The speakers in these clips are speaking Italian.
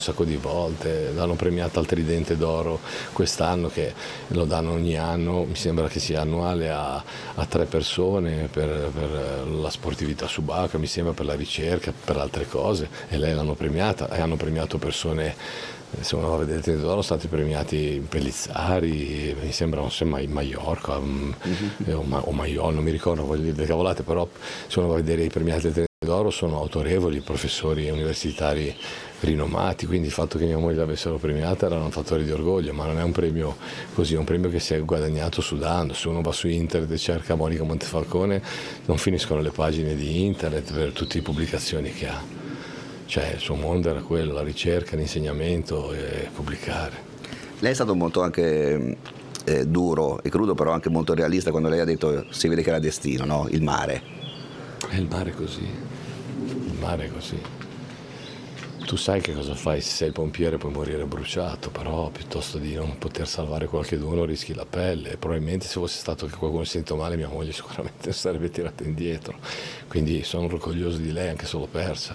sacco di volte, l'hanno premiata al Tridente d'Oro quest'anno, che lo danno ogni anno, mi sembra che sia annuale a 3 persone per la sportività subacquea, mi sembra per la ricerca, per altre cose, e lei l'hanno premiata, e hanno premiato persone, se uno va a vedere il Tridente d'Oro, sono stati premiati Pellizzari, mi sembra Maiorca o Maiol, non mi ricordo, voglio dire le cavolate, però se uno va a vedere i premiati del Tridente d'Oro sono autorevoli, professori universitari rinomati, quindi il fatto che mia moglie l'avessero premiata era un fattore di orgoglio, ma non è un premio così, è un premio che si è guadagnato sudando. Se uno va su internet e cerca Monica Montefalcone non finiscono le pagine di internet per tutte le pubblicazioni che ha, cioè il suo mondo era quello, la ricerca, l'insegnamento e pubblicare. Lei è stato molto anche duro e crudo, però anche molto realista quando lei ha detto si vede che era destino, no? Il mare. Il mare è così, il mare è così. Tu sai che cosa fai, se sei il pompiere puoi morire bruciato, però piuttosto di non poter salvare qualcuno rischi la pelle. E probabilmente se fosse stato che qualcuno si sente male, mia moglie sicuramente sarebbe tirata indietro, quindi sono orgoglioso di lei anche se l'ho persa.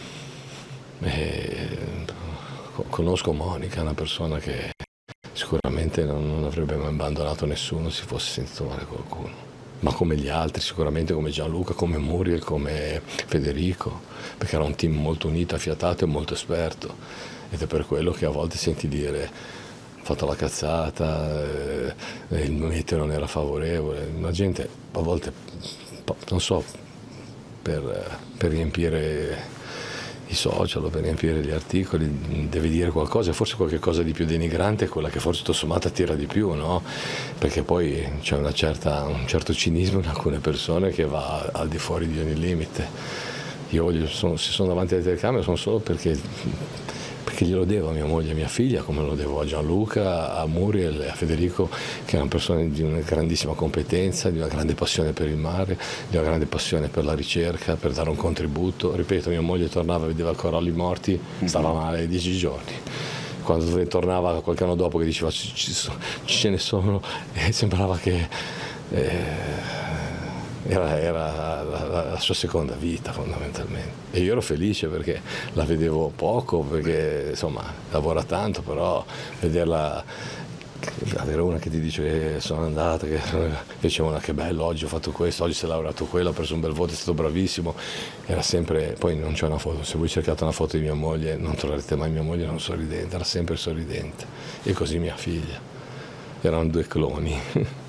Conosco Monica, una persona che sicuramente non avrebbe mai abbandonato nessuno se fosse sentito male qualcuno, ma come gli altri, sicuramente come Gianluca, come Muriel, come Federico, perché era un team molto unito, affiatato e molto esperto, ed è per quello che a volte senti dire ho fatto la cazzata, il meteo non era favorevole, la gente a volte, non so, per riempire i social, per riempire gli articoli, deve dire qualcosa, forse qualche cosa di più denigrante è quella che forse tutto sommato attira di più, no? Perché poi c'è un certo cinismo in alcune persone che va al di fuori di ogni limite. Io se sono davanti alle telecamere sono solo perché glielo devo a mia moglie e a mia figlia, come lo devo a Gianluca, a Muriel e a Federico, che erano persone di una grandissima competenza, di una grande passione per il mare, di una grande passione per la ricerca, per dare un contributo. Ripeto, mia moglie tornava, vedeva i coralli morti, stava male 10 giorni. Quando tornava qualche anno dopo che diceva ce ne sono, sembrava che era la sua seconda vita fondamentalmente, e io ero felice perché la vedevo poco, perché insomma lavora tanto, però vederla, avere una che ti dice che sono andata, che diceva una che bello, oggi ho fatto questo, oggi si è laureato quello, ho preso un bel voto, è stato bravissimo, era sempre, poi non c'è una foto, se voi cercate una foto di mia moglie non troverete mai mia moglie non sorridente, era sempre sorridente, e così mia figlia, erano 2 cloni.